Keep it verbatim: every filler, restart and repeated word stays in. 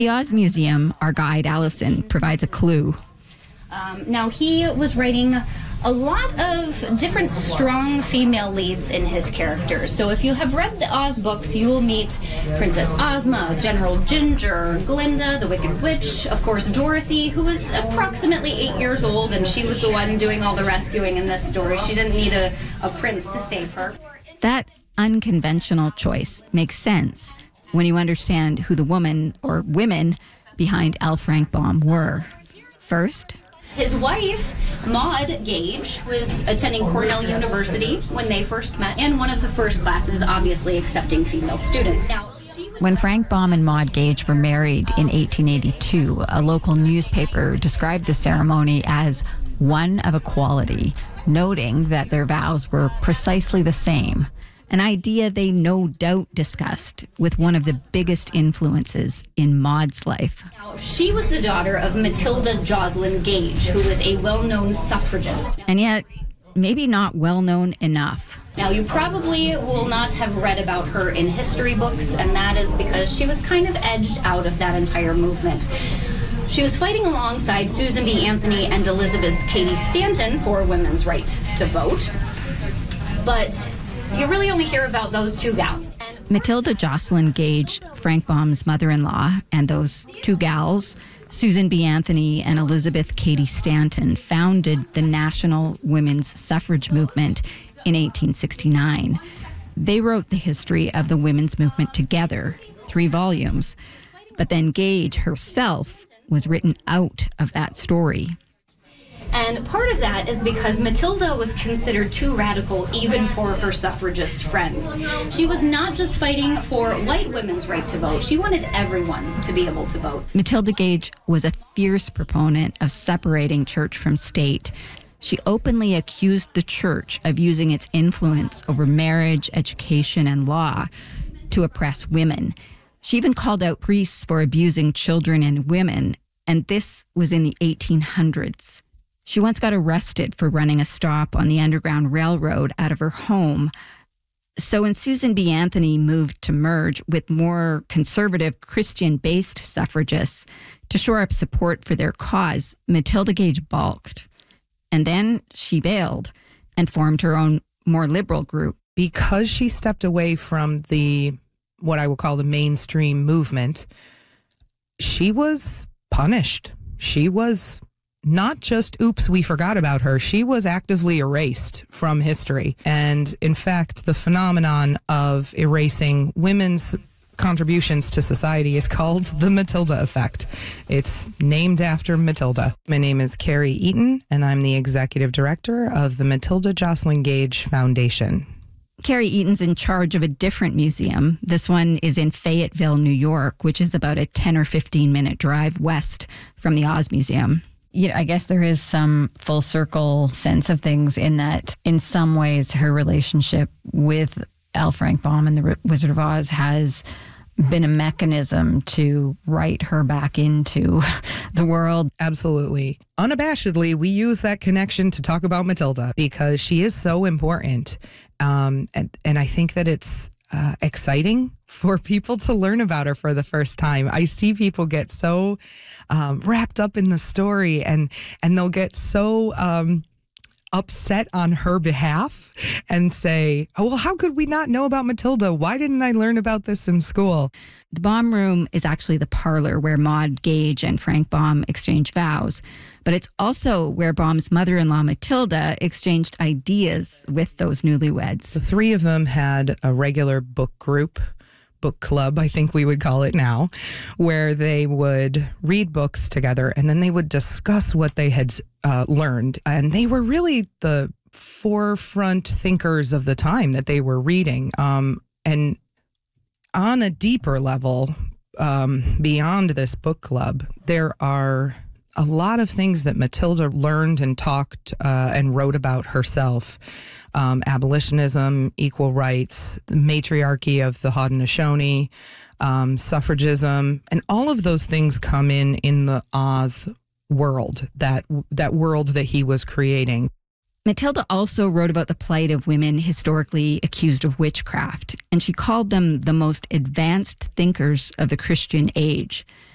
The Oz Museum, our guide Allison, provides a clue. Um, now, he was writing a lot of different strong female leads in his characters. So if you have read the Oz books, you will meet Princess Ozma, General Ginger, Glinda, the Wicked Witch, of course Dorothy, who was approximately eight years old, and she was the one doing all the rescuing in this story. She didn't need a, a prince to save her. That unconventional choice makes sense when you understand who the woman or women behind L. Frank Baum were. First, his wife, Maud Gage, was attending Cornell University when they first met, and one of the first classes, obviously, accepting female students. Now, when Frank Baum and Maud Gage were married in eighteen eighty-two, a local newspaper described the ceremony as one of equality, noting that their vows were precisely the same, an idea they no doubt discussed with one of the biggest influences in Maud's life. Now, she was the daughter of Matilda Joslyn Gage, who was a well-known suffragist. And yet, maybe not well-known enough. Now, you probably will not have read about her in history books, and that is because she was kind of edged out of that entire movement. She was fighting alongside Susan B. Anthony and Elizabeth Cady Stanton for women's right to vote. But you really only hear about those two gals. Matilda Joslyn Gage, Frank Baum's mother-in-law, and those two gals, Susan B. Anthony and Elizabeth Cady Stanton, founded the National Women's Suffrage Movement in eighteen sixty-nine. They wrote the history of the women's movement together, three volumes. But then Gage herself was written out of that story. And part of that is because Matilda was considered too radical even for her suffragist friends. She was not just fighting for white women's right to vote. She wanted everyone to be able to vote. Matilda Gage was a fierce proponent of separating church from state. She openly accused the church of using its influence over marriage, education, and law to oppress women. She even called out priests for abusing children and women, and this was in the eighteen hundreds. She once got arrested for running a stop on the Underground Railroad out of her home. So when Susan B. Anthony moved to merge with more conservative Christian-based suffragists to shore up support for their cause, Matilda Gage balked. And then she bailed and formed her own more liberal group. Because she stepped away from the, what I will call the mainstream movement, she was punished. She was not just, oops, we forgot about her. She was actively erased from history. And in fact, the phenomenon of erasing women's contributions to society is called the Matilda effect. It's named after Matilda. My name is Carrie Eaton, and I'm the executive director of the Matilda Joslyn Gage Foundation. Carrie Eaton's in charge of a different museum. This one is in Fayetteville, New York, which is about a ten or fifteen minute drive west from the Oz Museum. Yeah, I guess there is some full circle sense of things in that in some ways her relationship with L. Frank Baum and the Wizard of Oz has been a mechanism to write her back into the world. Absolutely. Unabashedly, we use that connection to talk about Matilda because she is so important. Um, and, and I think that it's uh, exciting for people to learn about her for the first time. I see people get so um, wrapped up in the story and, and they'll get so um, upset on her behalf and say, oh, well, how could we not know about Matilda? Why didn't I learn about this in school? The Baum Room is actually the parlor where Maud Gage and Frank Baum exchanged vows. But it's also where Baum's mother-in-law, Matilda, exchanged ideas with those newlyweds. The three of them had a regular book group, book club, I think we would call it now, where they would read books together and then they would discuss what they had uh, learned. And they were really the forefront thinkers of the time that they were reading. Um, and on a deeper level, um, beyond this book club, there are a lot of things that Matilda learned and talked uh, and wrote about herself. Um, abolitionism, equal rights, the matriarchy of the Haudenosaunee, um, suffragism, and all of those things come in in the Oz world, that that world that he was creating. Matilda also wrote about the plight of women historically accused of witchcraft, and she called them the most advanced thinkers of the Christian age.